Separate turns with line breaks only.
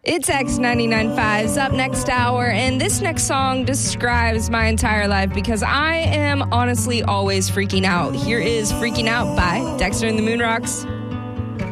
It's X99.5's up next hour, and this next song describes my entire life because I am honestly always freaking out. Here is Freaking Out by Dexter and the Moon Rocks.